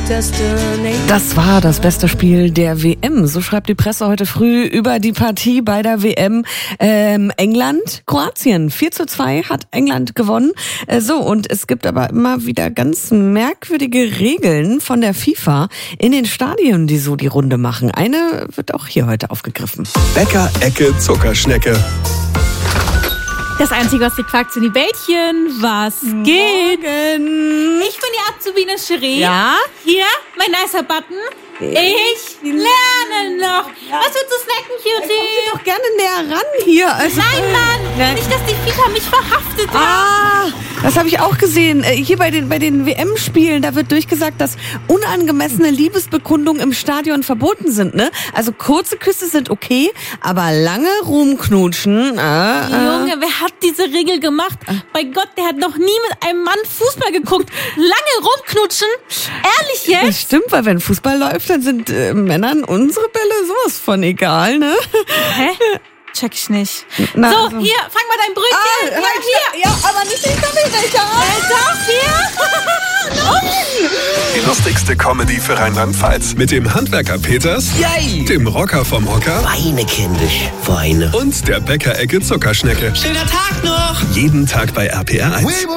Das war das beste Spiel der WM. So schreibt die Presse heute früh über die Partie bei der WM. England, Kroatien. 4:2 hat England gewonnen. Und es gibt aber immer wieder ganz merkwürdige Regeln von der FIFA in den Stadien, die so die Runde machen. Eine wird auch hier heute aufgegriffen. Bäcker, Ecke, Zuckerschnecke. Das Einzige, was dir quakt, sind die Bällchen. Was geht? Morgen. Ich bin die Azubine Cherie. Ja? Hier, mein nicer Button. Ich lerne noch. Was willst du snacken, Cutie? Komm doch gerne näher ran hier. Also, Nein, Mann. Nicht, dass die FIFA mich verhaftet hat. Das habe ich auch gesehen. Hier bei den WM-Spielen, da wird durchgesagt, dass unangemessene Liebesbekundungen im Stadion verboten sind, ne? Also kurze Küsse sind okay, aber lange rumknutschen. Junge, wer hat diese Regel gemacht? Bei Gott, der hat noch nie mit einem Mann Fußball geguckt. Lange rumknutschen? Ehrlich jetzt? Das stimmt, weil wenn Fußball läuft, dann sind Männern unsere Bälle sowas von egal, ne? Hä? Check ich nicht. Hier, fang mal dein Brötchen. Hier. Ja, aber nicht den Kaffeebecher. Doch, hier. Die lustigste Comedy für Rheinland-Pfalz. Mit dem Handwerker Peters, Yay! dem Rocker vom Hocker Weine, kindisch, weine. und der Bäcker-Ecke Zuckerschnecke. Schöner Tag noch! Jeden Tag bei RPR 1.